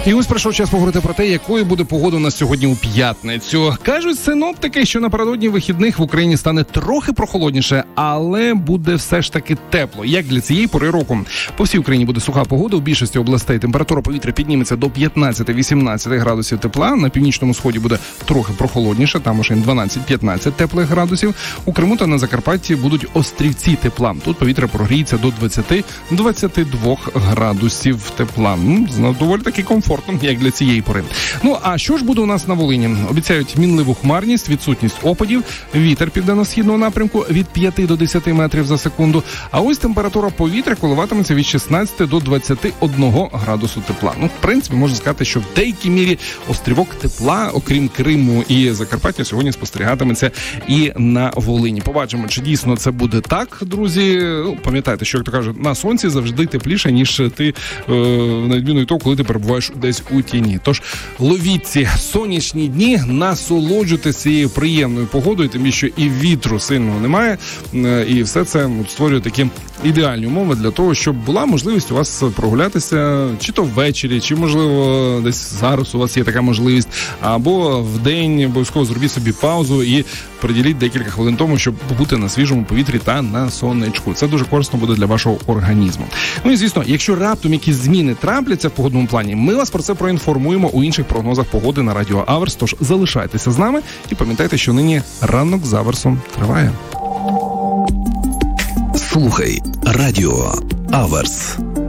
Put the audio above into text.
І ось прийшов час поговорити про те, якою буде погода у нас сьогодні у п'ятницю. Кажуть синоптики, що напередодні вихідних в Україні стане трохи прохолодніше, але буде все ж таки тепло, як для цієї пори року. По всій Україні буде суха погода, у більшості областей температура повітря підніметься до 15-18 градусів тепла, на північному сході буде трохи прохолодніше, там уже 12-15 теплих градусів. У Криму та на Закарпатті будуть острівці тепла. Тут повітря прогріється до 20-22 градусів тепла. Доволі таки комфортно, як для цієї пори. Ну, а що ж буде у нас на Волині? Обіцяють мінливу хмарність, відсутність опадів, вітер південно-східного напрямку від 5 до 10 метрів за секунду. А ось температура повітря коливатиметься від 16 до 21 градусу тепла. Ну, в принципі, можна сказати, що в деякій мірі острівок тепла, окрім Криму і Закарпаття, сьогодні спостерігатиметься і на Волині. Побачимо, чи дійсно це буде так, друзі. Ну, пам'ятайте, що, як то кажуть, на сонці завжди тепліше, ніж ти, на відміну від того, коли ти перебуваєш десь у тіні. Тож ловіть ці сонячні дні, насолоджуйтесь цією приємною погодою, тим більше і вітру сильного немає, і все це створює такі ідеальні умови для того, щоб була можливість у вас прогулятися чи то ввечері, чи, можливо, десь зараз у вас є така можливість, або в день обов'язково зробіть собі паузу і приділіть декілька хвилин тому, щоб побути на свіжому повітрі та на сонечку. Це дуже корисно буде для вашого організму. Ну і, звісно, якщо раптом якісь зміни трапляться в погодному плані, ми вас про це проінформуємо у інших прогнозах погоди на Радіо Аверс, тож залишайтеся з нами і пам'ятайте, що нині ранок з Аверсом триває. Слухай Радіо Аверс.